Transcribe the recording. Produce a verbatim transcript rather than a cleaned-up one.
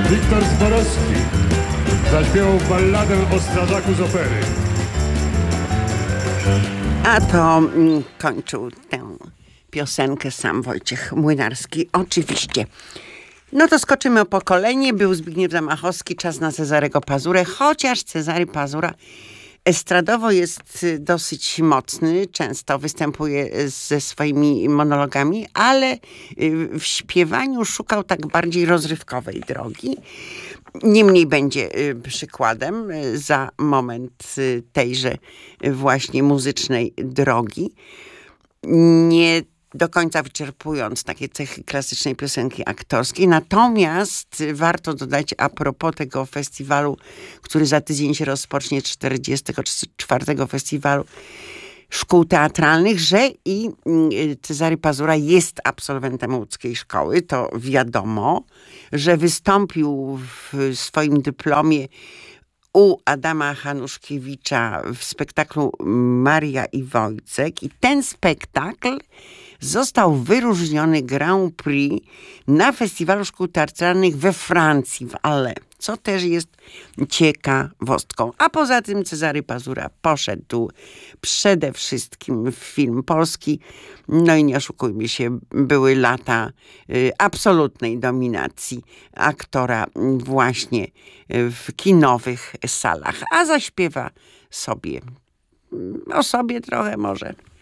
Wiktor Zborowski zaśpiewał balladę o strażaku z opery. A to mm, kończył tę piosenkę sam Wojciech Młynarski, oczywiście. No to skoczymy o pokolenie. Był Zbigniew Zamachowski, czas na Cezarego Pazurę, chociaż Cezary Pazura estradowo jest dosyć mocny, często występuje ze swoimi monologami, ale w śpiewaniu szukał tak bardziej rozrywkowej drogi. Niemniej będzie przykładem za moment tejże właśnie muzycznej drogi. Nie do końca wyczerpując takie cechy klasycznej piosenki aktorskiej. Natomiast warto dodać a propos tego festiwalu, który za tydzień się rozpocznie, czterdziestego czwartego Festiwalu Szkół Teatralnych, że i Cezary Pazura jest absolwentem łódzkiej szkoły. To wiadomo, że wystąpił w swoim dyplomie u Adama Hanuszkiewicza w spektaklu Maria i Wojciech. I ten spektakl został wyróżniony Grand Prix na Festiwalu Szkół Teatralnych we Francji, w Alais, co też jest ciekawostką. A poza tym Cezary Pazura poszedł przede wszystkim w film polski. No i nie oszukujmy się, były lata y, absolutnej dominacji aktora właśnie w kinowych salach. A zaśpiewa sobie, o sobie trochę może.